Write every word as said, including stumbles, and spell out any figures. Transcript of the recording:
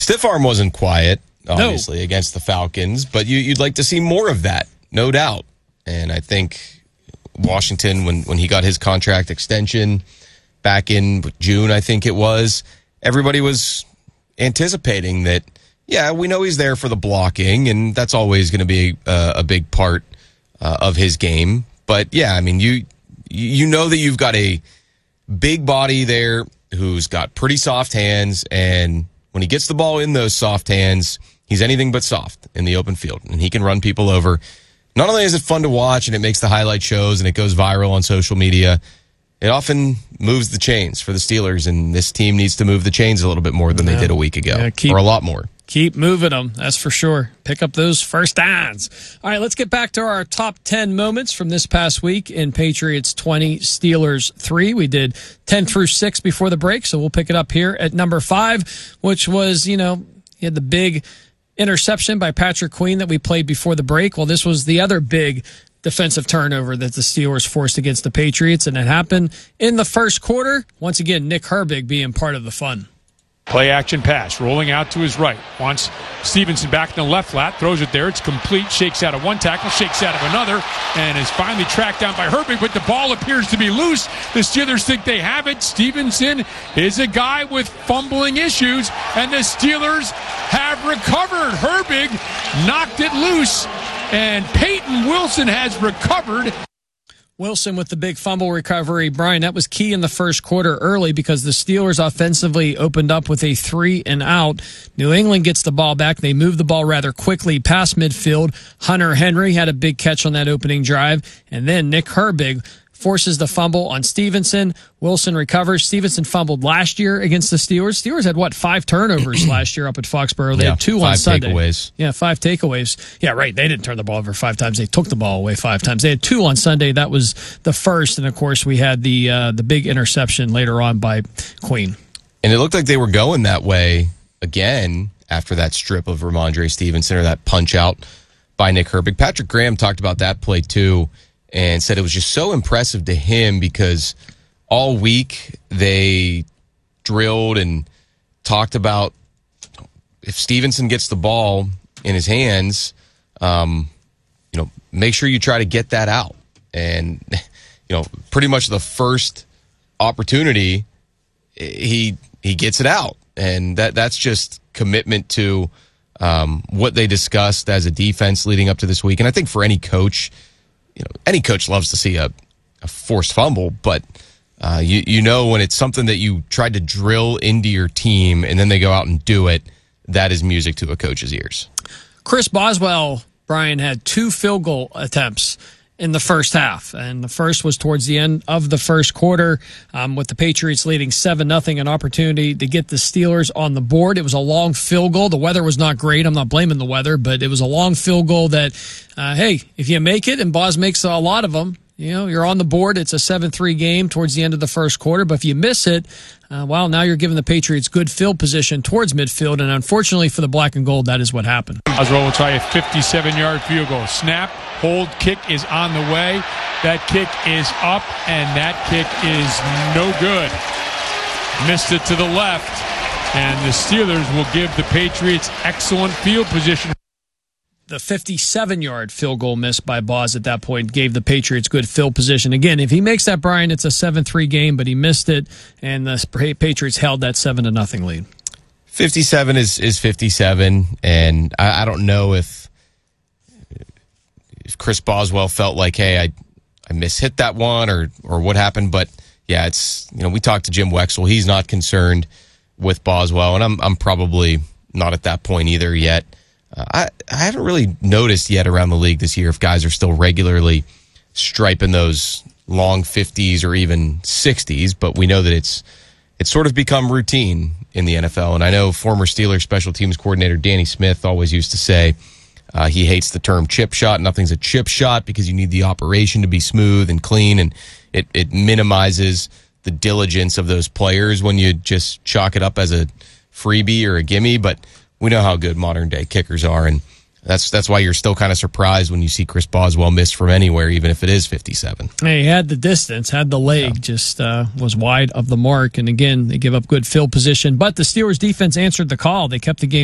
Stiff arm wasn't quiet, obviously, no. against the Falcons, but you, you'd like to see more of that, no doubt. And I think Washington, when, when he got his contract extension back in June, I think it was, everybody was anticipating that, yeah, we know he's there for the blocking, and that's always going to be uh, a big part uh, of his game. But, yeah, I mean, you you know that you've got a big body there who's got pretty soft hands, and when he gets the ball in those soft hands, he's anything but soft in the open field, and he can run people over. Not only is it fun to watch, and it makes the highlight shows, and it goes viral on social media, it often moves the chains for the Steelers, and this team needs to move the chains a little bit more than yeah. they did a week ago, yeah, keep, or a lot more. Keep moving them, that's for sure. Pick up those first downs. All right, let's get back to our top ten moments from this past week in Patriots twenty, Steelers three. We did ten through six before the break, so we'll pick it up here at number five, which was, you know, you had the big interception by Patrick Queen that we played before the break. Well, this was the other big defensive turnover that the Steelers forced against the Patriots, and it happened in the first quarter. Once again, Nick Herbig being part of the fun. Play action pass, rolling out to his right. Wants Stevenson back in the left flat, throws it there. It's complete, shakes out of one tackle, shakes out of another, and is finally tracked down by Herbig, but the ball appears to be loose. The Steelers think they have it. Stevenson is a guy with fumbling issues, and the Steelers have recovered. Herbig knocked it loose, and Peyton Wilson has recovered. Wilson with the big fumble recovery. Brian, that was key in the first quarter early because the Steelers offensively opened up with a three and out. New England gets the ball back. They move the ball rather quickly past midfield. Hunter Henry had a big catch on that opening drive. And then Nick Herbig forces the fumble on Stevenson. Wilson recovers. Stevenson fumbled last year against the Steelers. Steelers had, what, five turnovers last year up at Foxborough. They yeah, had two five on Sunday. Takeaways. Yeah, five takeaways. Yeah, right. They didn't turn the ball over five times. They took the ball away five times. They had two on Sunday. That was the first. And, of course, we had the uh, the big interception later on by Queen. And it looked like they were going that way again after that strip of Ramondre Stevenson or that punch out by Nick Herbig. Patrick Graham talked about that play, too, and said it was just so impressive to him because all week they drilled and talked about if Stevenson gets the ball in his hands, um, you know, make sure you try to get that out. And, you know, pretty much the first opportunity, he he gets it out. And that that's just commitment to um, what they discussed as a defense leading up to this week. And I think for any coach, you know, any coach loves to see a, a forced fumble, but uh, you you know when it's something that you tried to drill into your team and then they go out and do it, that is music to a coach's ears. Chris Boswell, Brian, had two field goal attempts in the first half, and the first was towards the end of the first quarter um, with the Patriots leading seven nothing, an opportunity to get the Steelers on the board. It was a long field goal. The weather was not great. I'm not blaming the weather, but it was a long field goal that, uh, hey, if you make it, and Boz makes a lot of them, you know, you're on the board. It's a seven three game towards the end of the first quarter, but if you miss it, uh, well, now you're giving the Patriots good field position towards midfield, and unfortunately for the black and gold, that is what happened. Oswald will try a fifty-seven-yard field goal. Snap, hold, kick is on the way. That kick is up, and that kick is no good. Missed it to the left, and the Steelers will give the Patriots excellent field position. The fifty-seven-yard field goal missed by Boz at that point gave the Patriots good field position. Again, if he makes that, Brian, it's a seven three game, but he missed it, and the Patriots held that seven to nothing lead. fifty-seven is, is fifty-seven, and I, I don't know if if Chris Boswell felt like, hey, I I mishit that one or or what happened, but yeah, it's, you know, we talked to Jim Wexell. He's not concerned with Boswell, and I'm I'm probably not at that point either yet. Uh, I, I haven't really noticed yet around the league this year if guys are still regularly striping those long fifties or even sixties, but we know that it's it's sort of become routine in the N F L. And I know former Steelers special teams coordinator Danny Smith always used to say uh, he hates the term chip shot. Nothing's a chip shot because you need the operation to be smooth and clean, and it, it minimizes the diligence of those players when you just chalk it up as a freebie or a gimme, but we know how good modern-day kickers are, and That's that's why you're still kind of surprised when you see Chris Boswell miss from anywhere, even if it is fifty-seven. He had the distance, had the leg, yeah. just uh, was wide of the mark. And again, they give up good field position. But the Steelers defense answered the call. They kept the game